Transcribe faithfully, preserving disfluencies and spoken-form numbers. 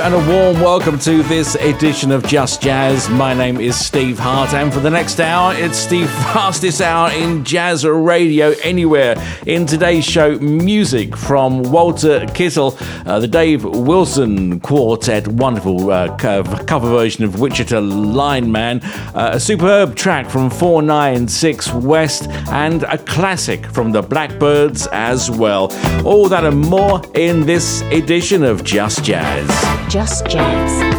And a warm welcome to this edition of Just Jazz. My name is Steve Hart, and for the next hour, it's the fastest hour in jazz radio anywhere. In today's show, music from Walter Kittle, uh, the Dave Wilson Quartet, wonderful uh, cover version of Wichita Lineman, uh, a superb track from four ninety-six West, and a classic from the Blackbirds as well. All that and more in this edition of Just Jazz. Just Jazz.